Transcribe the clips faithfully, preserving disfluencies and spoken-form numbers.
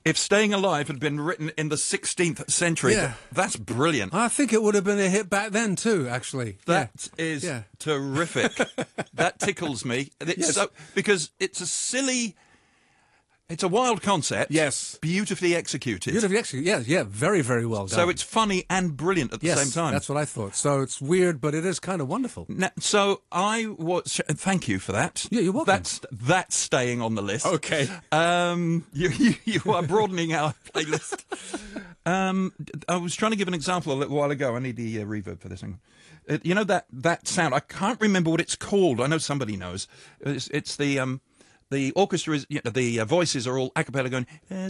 if Staying Alive had been written in the sixteenth century, Yeah. that's brilliant. I think it would have been a hit back then too, actually. That yeah. is Yeah. terrific. That tickles me. It's Yes. so, because it's a silly, it's a wild concept. Yes. Beautifully executed. Beautifully executed. Yeah, yeah, very, very well done. So it's funny and brilliant at the yes, same time. that's what I thought. So it's weird, but it is kind of wonderful. Now, so I was. Thank you for that. Yeah, you're welcome. That's that's staying on the list. Okay. Um, you, you you are broadening our playlist. Um, I was trying to give an example a little while ago. I need the uh, reverb for this thing. Uh, you know that that sound. I can't remember what it's called. I know somebody knows. It's, it's the um. The orchestra is, you know, the uh, voices are all a cappella going,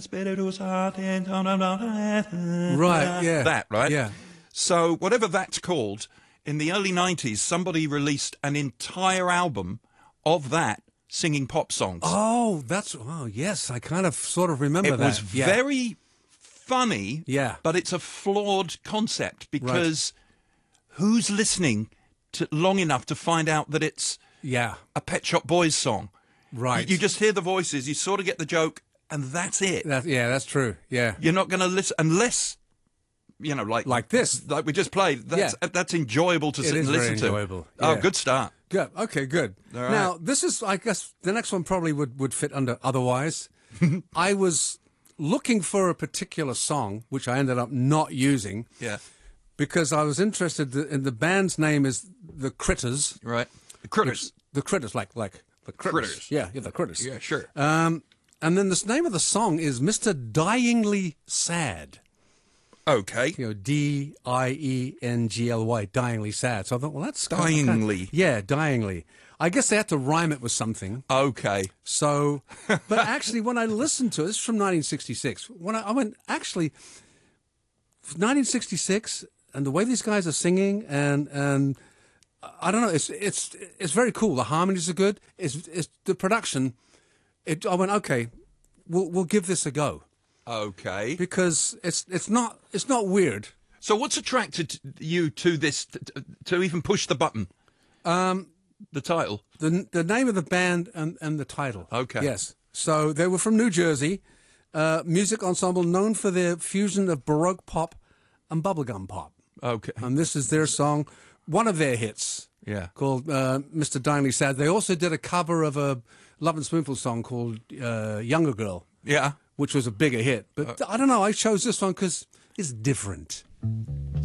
Right, yeah. That, right? Yeah. So, whatever that's called, in the early nineties, somebody released an entire album of that singing pop songs. Oh, that's, oh, yes, I kind of sort of remember it that. was yeah. very funny, Yeah. but it's a flawed concept because who's listening to long enough to find out that it's Yeah. a Pet Shop Boys song? Right. You, you just hear the voices, you sort of get the joke, and that's it. That, yeah, that's true. Yeah. You're not going to listen unless, you know, like Like this. like we just played. That's Yeah. that's enjoyable to It sit is and very listen to. enjoyable. Oh, Yeah. good start. Good. Okay, good. All right. Now, this is, I guess, the next one probably would, would fit under otherwise. I was looking for a particular song, which I ended up not using, Yeah, because I was interested in the band's name is The Critters. right. The Critters. The Critters, like like the Critters. Critters. Yeah, yeah, the Critters. Yeah, sure. Um, and then the name of the song is Mister Dyingly Sad. Okay. You know, D I E N G L Y, Dyingly Sad. So I thought, well, that's kind of- Dyingly. yeah, Dyingly. I guess they had to rhyme it with something. Okay. So, but actually, when I listened to it, this is from nineteen sixty-six. When I, I went, actually, nineteen sixty-six, and the way these guys are singing, and and I don't know, it's it's it's very cool. The harmonies are good. It's it's the production. It. I went, okay, we'll we'll give this a go Okay. because it's it's not it's not weird. So, what's attracted you to this to, to even push the button? Um, The title. the the name of the band and and the title. Okay. Yes. So they were from New Jersey, uh, music ensemble known for their fusion of Baroque pop and bubblegum pop. Okay. And this is their song, one of their hits. Yeah. Called uh, Mister Dyingly Sad. They also did a cover of a Love and Spoonful song called uh, Younger Girl, Yeah. which was a bigger hit. But I don't know, I chose this one because it's different.